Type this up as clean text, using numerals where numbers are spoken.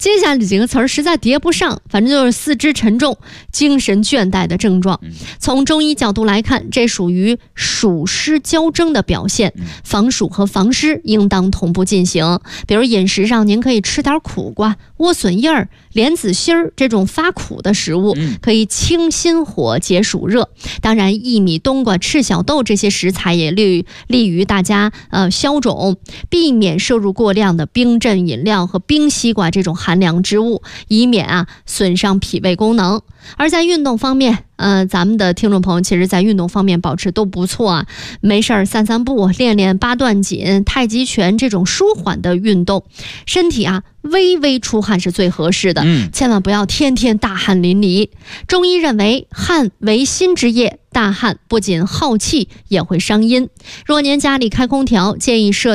接下来几个词儿实在叠不上，反正就是四肢沉重、精神倦怠的症状。从中医角度来看，这属于暑湿交争的表现，防暑和防湿应当同步进行。比如饮食上，您可以吃点苦瓜、莴笋叶儿、莲子心儿这种发苦的食物，可以清心火、解暑热。当然，薏米、冬瓜、赤小豆这些食材也利于大家消肿，避免摄入过量的冰镇饮料和冰西瓜这种寒凉之物，以免损伤脾胃功能。而在运动方面，咱们的听众朋友其实在运动方面保持都不错啊，没事儿散散步，练练八段锦、太极拳这种舒缓的运动，身体微微出汗是最合适的，千万不要天天大汗淋漓。中医认为汗为心之液，大汗不仅耗气，也会伤阴。若您家里开空调，建议设